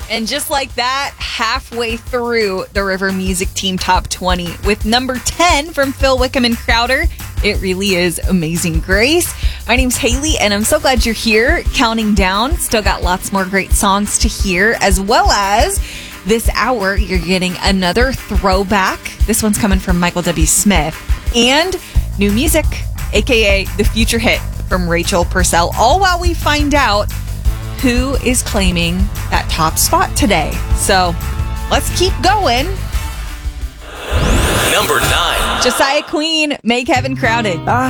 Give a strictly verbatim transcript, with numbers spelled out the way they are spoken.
And just like that, halfway through the River Music Team Top twenty with number ten from Phil Wickham and Crowder. It really is Amazing Grace. My name's Haley, and I'm so glad you're here counting down. Still got lots more great songs to hear, as well as this hour, you're getting another throwback. This one's coming from Michael W. Smith. And new music, a k a the future hit from Rachel Purcell, all while we find out who is claiming that top spot today. So let's keep going. Number nine. Josiah Queen, Make Heaven Crowded.